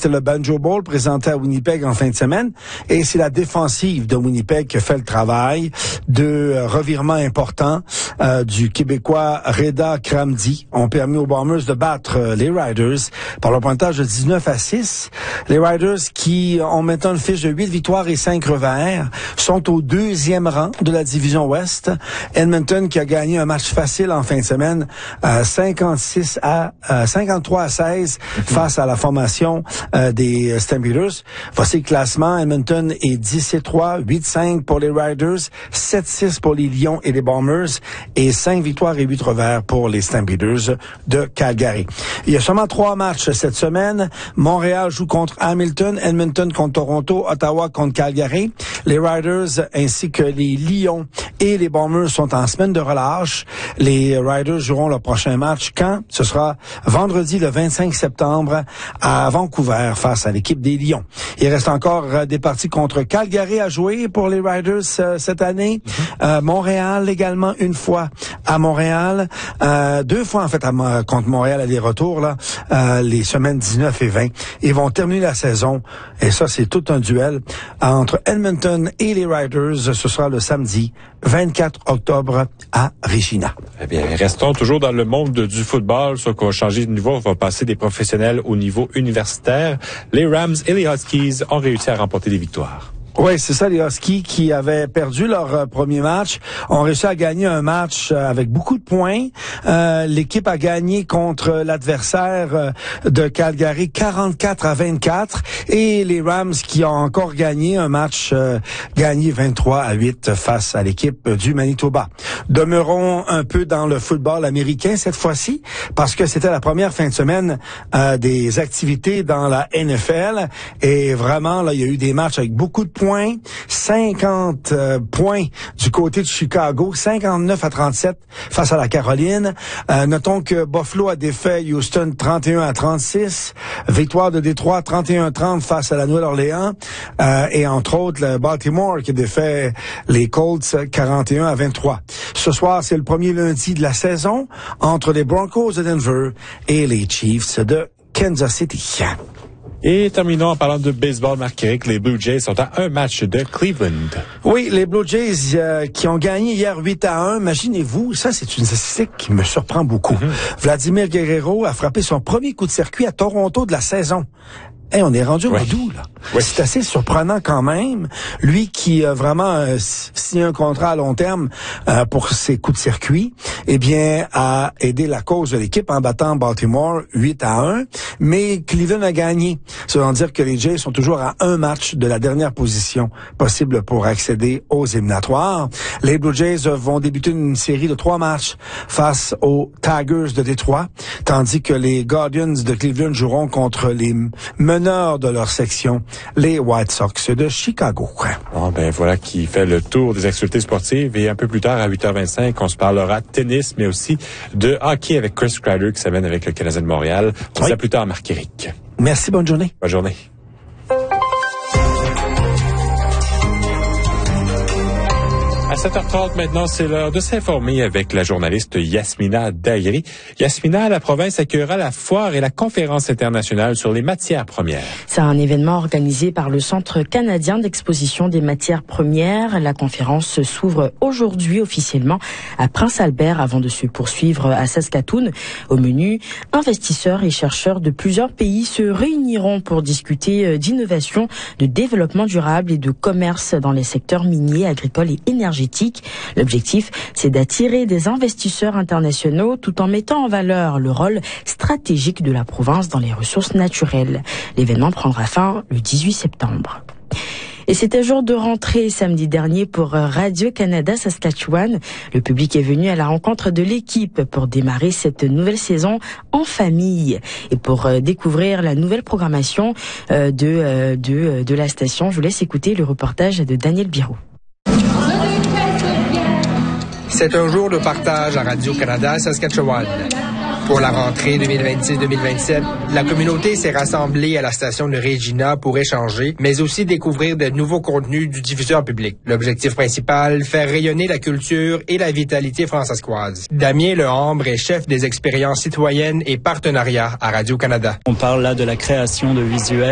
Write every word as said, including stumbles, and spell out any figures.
c'était le Banjo Bowl présenté à Winnipeg en fin de semaine. Et c'est la défensive de Winnipeg qui fait le travail de euh, revirement important euh, du Québécois Reda Kramdi. Ont permis aux Bombers de battre euh, les Riders par le pointage de dix-neuf à six. Les Riders qui ont maintenant une fiche de huit victoires et cinq revers sont au deuxième rang de la division Ouest. Edmonton qui a gagné un match facile en fin de semaine, euh, cinquante-six à euh, cinquante-trois à seize face à la formation euh, des Stampeders. Voici le classement. Edmonton est dix et trois, huit cinq pour les Riders, sept six pour les Lions et les Bombers et cinq victoires et huit revers pour les Stampeders de Calgary. Il y a seulement trois matchs cette semaine. Montréal joue contre Hamilton, Edmonton contre Toronto, Ottawa contre Calgary. Les Riders ainsi que les Lions et les Bombers sont en semaine de relâche. Les Riders joueront leur prochain match quand? Ce sera vendredi le vingt-cinq septembre à Vancouver face à l'équipe des Lions. Il reste encore euh, des parties contre Calgary à jouer pour les Riders euh, cette année. Euh, Montréal également une fois à Montréal. Euh, deux fois en fait à, contre Montréal aller-retour là, euh, les semaines dix-neuf et vingt. Ils vont terminer la saison et ça c'est tout un duel entre Edmonton et les Riders. Ce sera le samedi vingt-quatre octobre à Regina. Eh bien, restons toujours dans le monde du football, sauf qu'on va changer de niveau, on va passer des professionnels au niveau universitaire. Les Rams et les Huskies ont réussi à remporter des victoires. Oui, c'est ça, les Huskies qui avaient perdu leur euh, premier match ont réussi à gagner un match euh, avec beaucoup de points. Euh, l'équipe a gagné contre l'adversaire euh, de Calgary quarante-quatre à vingt-quatre et les Rams qui ont encore gagné un match euh, gagné vingt-trois à huit face à l'équipe du Manitoba. Demeurons un peu dans le football américain cette fois-ci parce que c'était la première fin de semaine euh, des activités dans la N F L et vraiment là il y a eu des matchs avec beaucoup de points. cinquante euh, points du côté de Chicago, cinquante-neuf à trente-sept face à la Caroline. Euh, notons que Buffalo a défait Houston trente et un à trente-six, victoire de Détroit trente et un à trente face à la Nouvelle-Orléans, euh, et entre autres le Baltimore qui a défait les Colts quarante et un à vingt-trois. Ce soir, c'est le premier lundi de la saison entre les Broncos de Denver et les Chiefs de Kansas City. Et terminons en parlant de baseball, Marc-Éric, les Blue Jays sont à un match de Cleveland. Oui, les Blue Jays euh, qui ont gagné hier huit à un. Imaginez-vous, ça c'est une statistique qui me surprend beaucoup. Mm-hmm. Vladimir Guerrero a frappé son premier coup de circuit à Toronto de la saison. Hey, on est rendu au mois d'août, là. Oui. C'est assez surprenant quand même. Lui qui a vraiment euh, signé un contrat à long terme euh, pour ses coups de circuit, eh bien, a aidé la cause de l'équipe en battant Baltimore huit à un. Mais Cleveland a gagné. Ça veut dire que les Jays sont toujours à un match de la dernière position possible pour accéder aux éliminatoires. Les Blue Jays vont débuter une série de trois matchs face aux Tigers de Détroit, tandis que les Guardians de Cleveland joueront contre les meneurs de leur section, les White Sox de Chicago. Bon, ben voilà qui fait le tour des actualités sportives. Et un peu plus tard, à huit heures vingt-cinq, on se parlera de tennis, mais aussi de hockey avec Chris Kreider qui s'amène avec le Canadien de Montréal. On se dit à plus tard, Marc-Éric. Merci, bonne journée. Bonne journée. À sept heures trente maintenant, c'est l'heure de s'informer avec la journaliste Yasmina Daïri. Yasmina, la province accueillera la foire et la conférence internationale sur les matières premières. C'est un événement organisé par le Centre canadien d'exposition des matières premières. La conférence s'ouvre aujourd'hui officiellement à Prince-Albert avant de se poursuivre à Saskatoon. Au menu, investisseurs et chercheurs de plusieurs pays se réuniront pour discuter d'innovation, de développement durable et de commerce dans les secteurs miniers, agricoles et énergétiques. L'objectif, c'est d'attirer des investisseurs internationaux tout en mettant en valeur le rôle stratégique de la province dans les ressources naturelles. L'événement prendra fin le dix-huit septembre. Et c'était jour de rentrée samedi dernier pour Radio-Canada Saskatchewan. Le public est venu à la rencontre de l'équipe pour démarrer cette nouvelle saison en famille. Et pour découvrir la nouvelle programmation de, de, de la station, je vous laisse écouter le reportage de Daniel Biro. C'est un jour de partage à Radio-Canada Saskatchewan. Pour la rentrée deux mille vingt-six deux mille vingt-sept, la communauté s'est rassemblée à la station de Regina pour échanger, mais aussi découvrir de nouveaux contenus du diffuseur public. L'objectif principal, faire rayonner la culture et la vitalité françaiscoise. Damien Lehambre est chef des expériences citoyennes et partenariats à Radio-Canada. On parle là de la création de visuels